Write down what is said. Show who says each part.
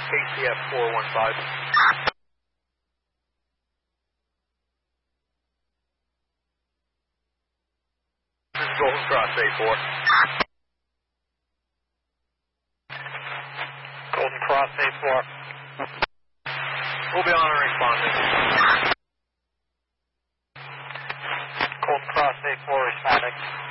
Speaker 1: KCF 415. This is Golden Cross A4. Golden Cross A4. We'll be on and responding. Golden Cross A4 is static.